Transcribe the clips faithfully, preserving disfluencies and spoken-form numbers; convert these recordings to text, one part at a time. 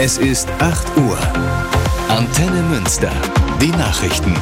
Es ist acht Uhr. Antenne Münster. Die Nachrichten.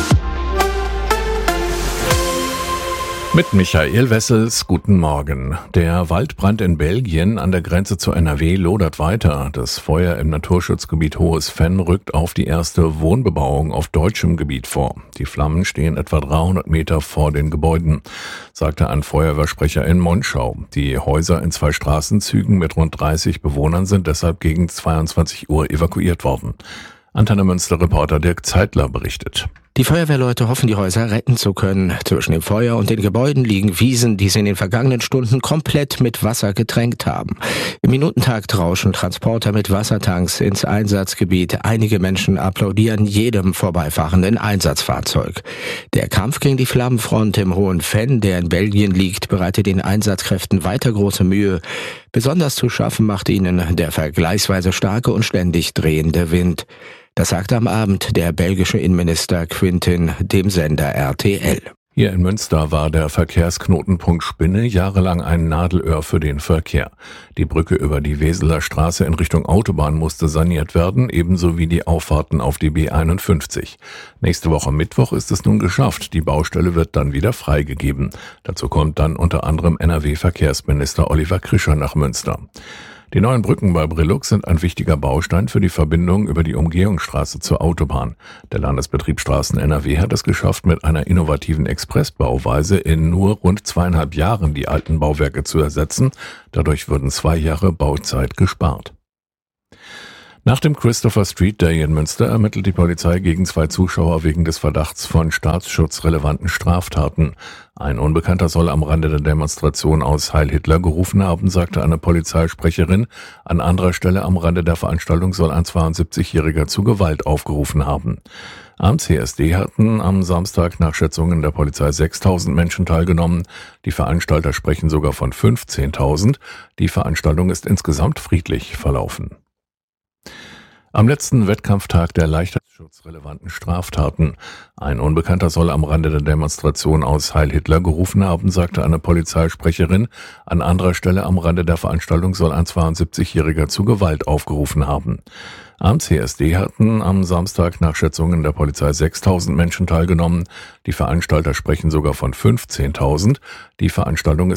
Mit Michael Wessels, guten Morgen. Der Waldbrand in Belgien an der Grenze zu N R W lodert weiter. Das Feuer im Naturschutzgebiet Hohes Venn rückt auf die erste Wohnbebauung auf deutschem Gebiet vor. Die Flammen stehen etwa dreihundert Meter vor den Gebäuden, sagte ein Feuerwehrsprecher in Monschau. Die Häuser in zwei Straßenzügen mit rund dreißig Bewohnern sind deshalb gegen zweiundzwanzig Uhr evakuiert worden. Antenne Münster-Reporter Dirk Zeitler berichtet. Die Feuerwehrleute hoffen, die Häuser retten zu können. Zwischen dem Feuer und den Gebäuden liegen Wiesen, die sie in den vergangenen Stunden komplett mit Wasser getränkt haben. Im Minutentakt rauschen Transporter mit Wassertanks ins Einsatzgebiet. Einige Menschen applaudieren jedem vorbeifahrenden Einsatzfahrzeug. Der Kampf gegen die Flammenfront im Hohen Venn, der in Belgien liegt, bereitet den Einsatzkräften weiter große Mühe. Besonders zu schaffen macht ihnen der vergleichsweise starke und ständig drehende Wind. Das sagte am Abend der belgische Innenminister Quintin dem Sender R T L. Hier in Münster war der Verkehrsknotenpunkt Spinne jahrelang ein Nadelöhr für den Verkehr. Die Brücke über die Weseler Straße in Richtung Autobahn musste saniert werden, ebenso wie die Auffahrten auf die B einundfünfzig. Nächste Woche Mittwoch ist es nun geschafft. Die Baustelle wird dann wieder freigegeben. Dazu kommt dann unter anderem N R W-Verkehrsminister Oliver Krischer nach Münster. Die neuen Brücken bei Brilux sind ein wichtiger Baustein für die Verbindung über die Umgehungsstraße zur Autobahn. Der Landesbetrieb Straßen N R W hat es geschafft, mit einer innovativen Expressbauweise in nur rund zweieinhalb Jahren die alten Bauwerke zu ersetzen. Dadurch würden zwei Jahre Bauzeit gespart. Nach dem Christopher Street Day in Münster ermittelt die Polizei gegen zwei Zuschauer wegen des Verdachts von staatsschutzrelevanten Straftaten. Ein Unbekannter soll am Rande der Demonstration aus Heil Hitler gerufen haben, sagte eine Polizeisprecherin. An anderer Stelle am Rande der Veranstaltung soll ein zweiundsiebzigjähriger zu Gewalt aufgerufen haben. Am C S D hatten am Samstag nach Schätzungen der Polizei sechstausend Menschen teilgenommen. Die Veranstalter sprechen sogar von fünfzehntausend. Die Veranstaltung ist insgesamt friedlich verlaufen. Am letzten Wettkampftag der leichtheitsschutzrelevanten Straftaten. Ein Unbekannter soll am Rande der Demonstration aus Heil Hitler gerufen haben, sagte eine Polizeisprecherin. An anderer Stelle am Rande der Veranstaltung soll ein zweiundsiebzigjähriger zu Gewalt aufgerufen haben. Am C S D hatten am Samstag nach Schätzungen der Polizei sechstausend Menschen teilgenommen. Die Veranstalter sprechen sogar von fünfzehntausend. Die Veranstaltung ist